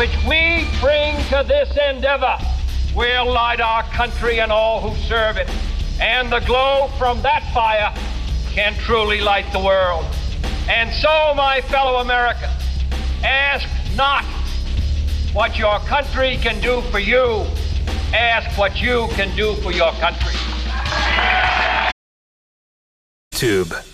which we bring to this endeavor will light our country and all who serve it. And the glow from that fire can truly light the world. And so, my fellow Americans, ask not what your country can do for you. Ask what you can do for your country. Tube.